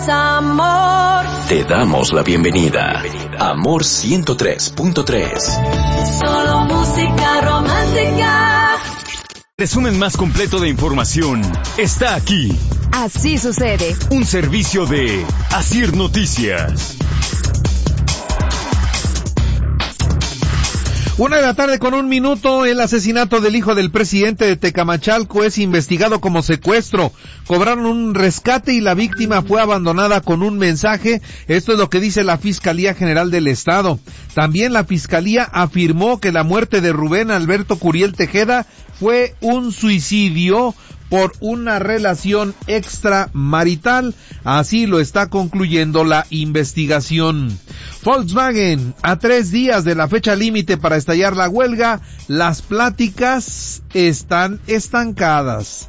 Amor. Te damos la bienvenida. Amor 103.3. Solo música romántica. Resumen más completo de información está aquí. Así sucede. Un servicio de Asir Noticias. 1:01 p.m. El asesinato del hijo del presidente de Tecamachalco es investigado como secuestro. Cobraron un rescate y la víctima fue abandonada con un mensaje. Esto es lo que dice la Fiscalía General del Estado. También la Fiscalía afirmó que la muerte de Rubén Alberto Curiel Tejeda fue un suicidio por una relación extramarital. Así lo está concluyendo la investigación. Volkswagen, a 3 días de la fecha límite para estallar la huelga, las pláticas están estancadas.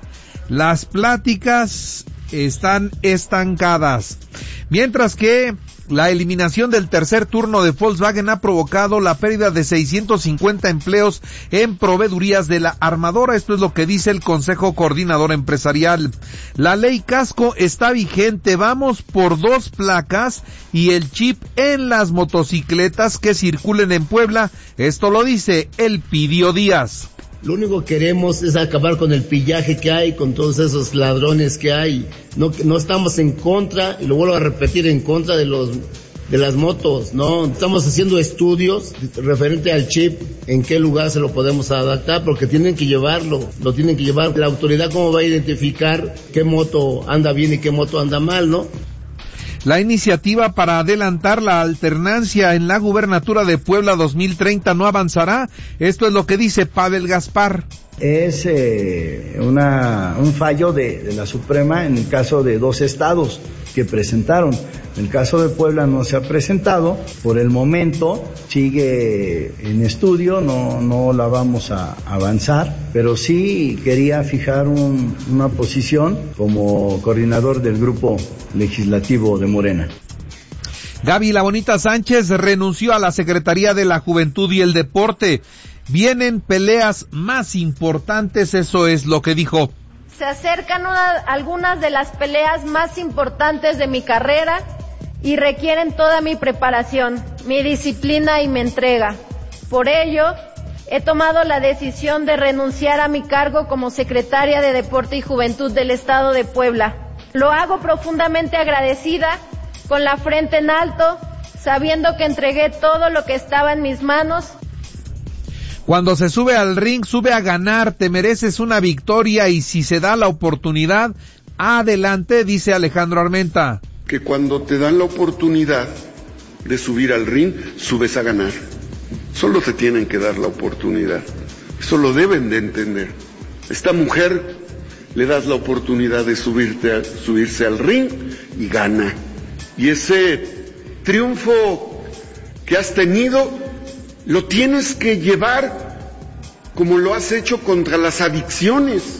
Mientras que la eliminación del tercer turno de Volkswagen ha provocado la pérdida de 650 empleos en proveedurías de la armadora. Esto es lo que dice el Consejo Coordinador Empresarial. La ley Casco está vigente. Vamos por 2 placas y el chip en las motocicletas que circulen en Puebla. Esto lo dice Elpidio Díaz. Lo único que queremos es acabar con el pillaje que hay, con todos esos ladrones que hay. No estamos en contra, y lo vuelvo a repetir, en contra de las motos, ¿no? Estamos haciendo estudios referente al chip, en qué lugar se lo podemos adaptar, porque tienen que llevarlo, lo tienen que llevar. La autoridad, ¿cómo va a identificar qué moto anda bien y qué moto anda mal, no? La iniciativa para adelantar la alternancia en la gubernatura de Puebla 2030 no avanzará. Esto es lo que dice Pavel Gaspar. Es un fallo de la Suprema en el caso de 2 estados que presentaron. En el caso de Puebla no se ha presentado, por el momento sigue en estudio, no la vamos a avanzar, pero sí quería fijar una posición como coordinador del grupo legislativo de Morena. Gaby La Bonita Sánchez renunció a la Secretaría de la Juventud y el Deporte. Vienen peleas más importantes, eso es lo que dijo. Se acercan algunas de las peleas más importantes de mi carrera y requieren toda mi preparación, mi disciplina y mi entrega. Por ello, he tomado la decisión de renunciar a mi cargo como secretaria de Deporte y Juventud del Estado de Puebla. Lo hago profundamente agradecida, con la frente en alto, sabiendo que entregué todo lo que estaba en mis manos. Cuando se sube al ring, sube a ganar, te mereces una victoria y si se da la oportunidad, adelante, dice Alejandro Armenta. Que cuando te dan la oportunidad de subir al ring, subes a ganar. Solo te tienen que dar la oportunidad. Eso lo deben de entender. Esta mujer le das la oportunidad de subirse al ring y gana. Y ese triunfo que has tenido lo tienes que llevar como lo has hecho contra las adicciones.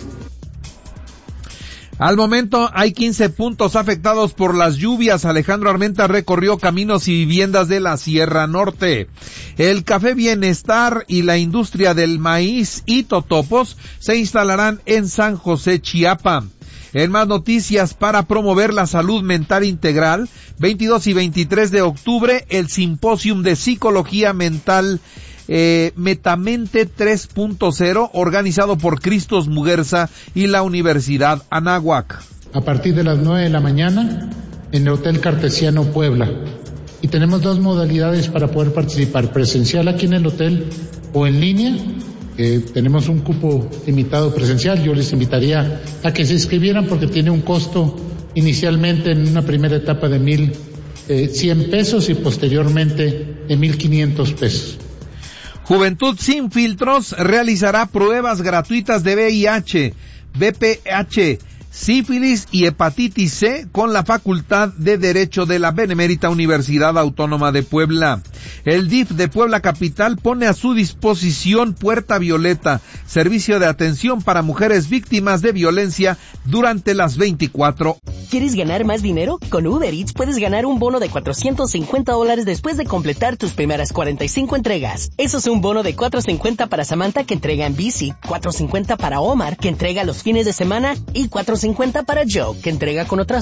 Al momento hay 15 puntos afectados por las lluvias. Alejandro Armenta recorrió caminos y viviendas de la Sierra Norte. El Café Bienestar y la industria del maíz y totopos se instalarán en San José, Chiapa. En más noticias, para promover la salud mental integral, 22 y 23 de octubre, el Simposium de Psicología Mental Metamente 3.0, organizado por Cristos Muguerza y la Universidad Anáhuac. A partir de las 9 de la mañana, en el Hotel Cartesiano Puebla. Y tenemos 2 modalidades para poder participar, presencial aquí en el hotel o en línea. Tenemos un cupo limitado presencial. Yo les invitaría a que se inscribieran porque tiene un costo inicialmente en una primera etapa de 1,100 pesos y posteriormente de 1,500 pesos. Juventud Sin Filtros realizará pruebas gratuitas de VIH, VPH, sífilis y hepatitis C con la Facultad de Derecho de la Benemérita Universidad Autónoma de Puebla. El DIF de Puebla Capital pone a su disposición Puerta Violeta, servicio de atención para mujeres víctimas de violencia durante las 24. ¿Quieres ganar más dinero? Con Uber Eats puedes ganar un bono de $450 después de completar tus primeras 45 entregas. Eso es un bono de $450 para Samantha, que entrega en bici, $450 para Omar, que entrega los fines de semana, y $450 para Joe, que entrega con otras